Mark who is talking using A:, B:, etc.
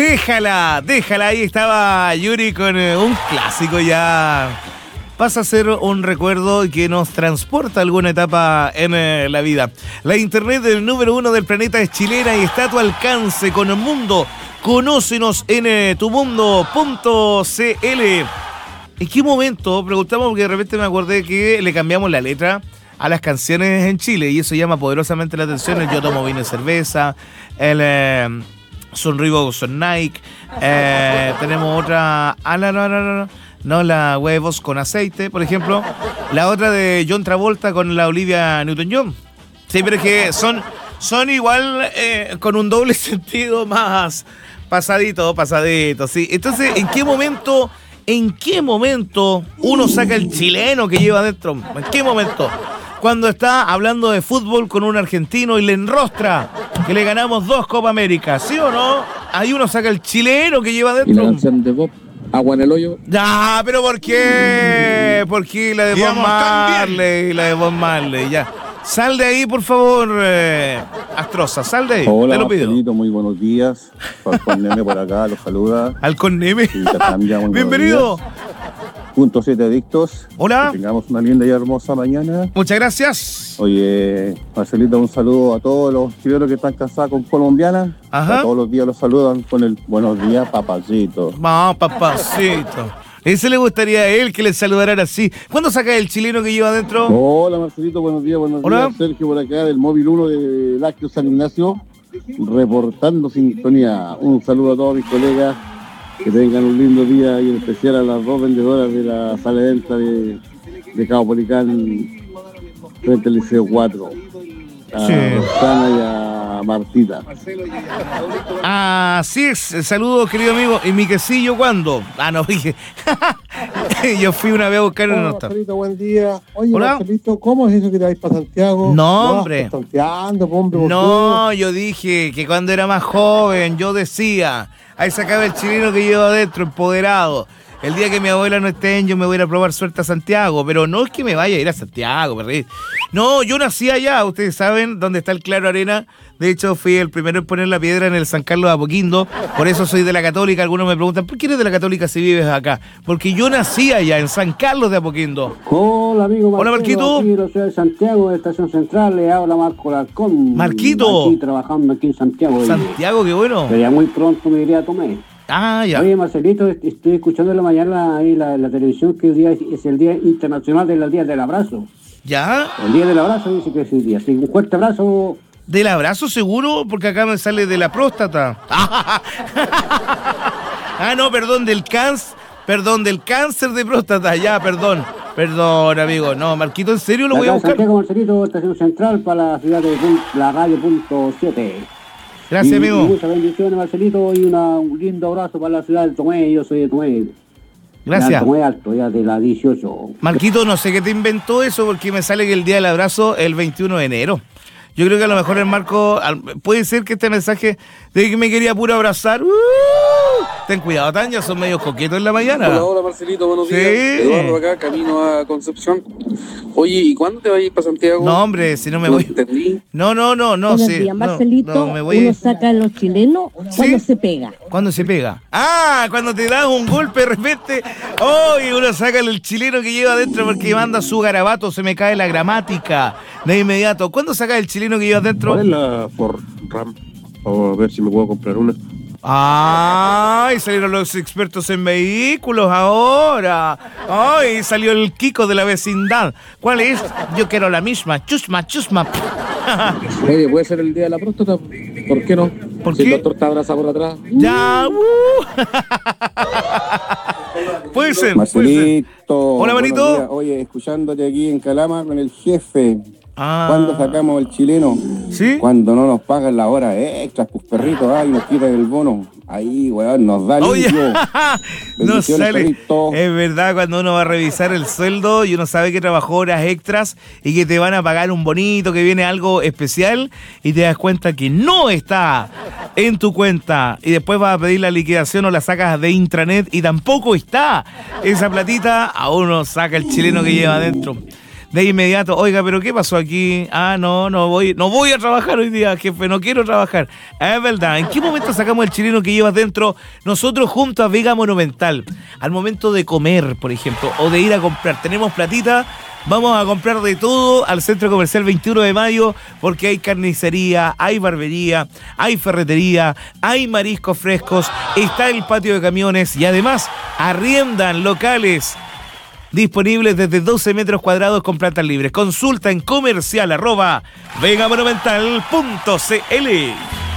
A: Déjala, ahí estaba Yuri con un clásico ya. Pasa a ser un recuerdo que nos transporta a alguna etapa en la vida. La internet del número 1 del planeta es chilena y está a tu alcance con el mundo. Conócenos en tumundo.cl. ¿En qué momento? Preguntamos porque de repente me acordé que le cambiamos la letra a las canciones en Chile y eso llama poderosamente la atención. El Yo tomo vino y cerveza, el Son Reebok, Son Nike, tenemos otra... No, la huevos con aceite, por ejemplo. La otra de John Travolta con la Olivia Newton-John. Sí, pero es que son igual con un doble sentido más pasadito, sí. Entonces, ¿en qué momento uno saca el chileno que lleva adentro? ¿En qué momento? Cuando está hablando de fútbol con un argentino y le enrostra que le ganamos 2 Copa América, ¿sí o no? Ahí uno saca el chileno que lleva adentro.
B: Y la canción de Bob, Agua en el Hoyo.
A: Ya, pero ¿por qué? ¿Por qué la de Bob Marley? La de Bob Marley, ya. Sal de ahí, por favor, Astroza, sal de ahí.
B: Hola,
A: te lo pido.
B: Marcelito, muy buenos días. Falcón Neme por acá, los saluda.
A: Halcón Neme.
B: Sí,
A: bienvenido.
B: Punto 7 Adictos.
A: Hola.
B: Que tengamos una linda y hermosa mañana.
A: Muchas gracias.
B: Oye, Marcelito, un saludo a todos los chilenos que están casados con colombianas.
A: Ajá.
B: Todos los días los saludan con el buenos días, papacito.
A: No, papacito. Ese le gustaría a él que le saludaran así. ¿Cuándo saca el chileno que lleva adentro?
B: Hola, Marcelito, buenos días.
A: Hola.
B: Días. Sergio por acá del móvil 1 de Lácteo San Ignacio, reportando sintonía. Un saludo a todos mis colegas. Que tengan un lindo día y en especial a las 2 vendedoras de la sala de venta de Cabo Policán frente al Liceo 4. A Roxana y a Martita.
A: Así es, saludos querido amigo. ¿Y mi quesillo cuándo? No, dije. Yo fui una vez a buscar en nota.
C: Marcelito, buen día. Oye,
A: Hola.
C: Marcelito, ¿cómo es eso que te vais para Santiago?
A: No, hombre.
C: Hombre,
A: no, yo dije que cuando era más joven, yo decía, ahí sacaba el chileno que llevo adentro, empoderado. El día que mi abuela no esté, yo me voy a ir a probar suerte a Santiago, pero no es que me vaya a ir a Santiago, perdí. No, yo nací allá, ustedes saben dónde está el Claro Arena. De hecho, fui el primero en poner la piedra en el San Carlos de Apoquindo. Por eso soy de la Católica. Algunos me preguntan, ¿por qué eres de la Católica si vives acá? Porque yo nací allá, en San Carlos de Apoquindo.
D: Hola, amigo Marquito.
A: Hola, Marquito.
D: Aquí en la ciudad de Santiago, de Estación Central, le habla Marco Larcón.
A: Marquito.
D: Aquí trabajando aquí en Santiago.
A: Santiago, qué bueno.
D: Pero ya muy pronto me iré a Tomé.
A: Ah, ya.
D: Oye, Marcelito, estoy escuchando en la mañana ahí la televisión que hoy día es el Día Internacional del Día del Abrazo.
A: ¿Ya?
D: El Día del Abrazo dice que es el día. Así, un fuerte abrazo.
A: ¿Del abrazo seguro? Porque acá me sale de la próstata. No, perdón, del cáncer. Perdón, del cáncer de próstata. Ya, perdón. Perdón, amigo. No, Marquito, ¿en serio lo voy a buscar?
D: Santiago, Marcelito, Estación Central para la ciudad de la radio punto 7.
A: Gracias, amigo.
D: Muchas bendiciones, Marcelito, y un lindo abrazo para la ciudad de Tomé. Yo soy de Tomé.
A: Gracias.
D: Tomé Alto, ya de la 18.
A: Marquito, no sé qué te inventó eso porque me sale que el día del abrazo es el 21 de enero. Yo creo que a lo mejor el Marco, puede ser que este mensaje de que me quería puro abrazar. Ten cuidado, Tania, son medio coquetos en la mañana.
E: Hola, Marcelito, buenos
A: Sí.
E: días. Eduardo acá, camino a Concepción. Oye, ¿y cuándo te vas a ir para Santiago?
A: No, hombre, si no me
E: No
A: voy.
E: entendí.
A: No,
F: Buenos
A: sí.
F: días, Marcelito.
A: No, me voy.
F: Uno saca a los chilenos cuando se pega.
A: ¿Cuándo se pega? Cuando te das un golpe de repente. Y uno saca el chileno que lleva adentro porque manda su garabato, se me cae la gramática de inmediato. ¿Cuándo sacas el chileno que lleva adentro?
B: ¿Cuál es la Ford Ram? Vamos a ver si me puedo comprar una.
A: ¡Ay! Salieron los expertos en vehículos ahora. ¡Ay! Salió el Kiko de la vecindad. ¿Cuál es? Yo quiero la misma. Chusma.
B: Oye, ¿puede ser el día de la próstata? ¿Por qué no?
A: ¿Por
B: si
A: qué?
B: el doctor te abraza por atrás.
A: Ya. Puede ser.
B: Marcelito.
A: Hola,
B: buenos
A: Manito.
B: días. Oye, escuchándote aquí en Calama con el jefe.
A: Ah.
B: ¿Cuándo sacamos el chileno?
A: ¿Sí?
B: Cuando no nos pagan las horas extras, pues perritos, y nos quitan el bono. Ahí, weón, nos da
A: Oye,
B: limpio.
A: no
B: Bendiciones,
A: sale.
B: perrito.
A: Es verdad, cuando uno va a revisar el sueldo y uno sabe que trabajó horas extras y que te van a pagar un bonito, que viene algo especial y te das cuenta que no está en tu cuenta y después vas a pedir la liquidación o la sacas de intranet y tampoco está esa platita, a uno saca el chileno que lleva adentro. de inmediato, oiga, ¿pero qué pasó aquí? Ah, no voy a trabajar hoy día, jefe, no quiero trabajar. Es verdad, ¿en qué momento sacamos el chileno que llevas dentro nosotros junto a Vega Monumental? Al momento de comer, por ejemplo, o de ir a comprar. Tenemos platita, vamos a comprar de todo al Centro Comercial 21 de Mayo, porque hay carnicería, hay barbería, hay ferretería, hay mariscos frescos, está el patio de camiones y además arriendan locales disponibles desde 12 metros cuadrados con plantas libres. Consulta en comercial @vegamonumental.cl.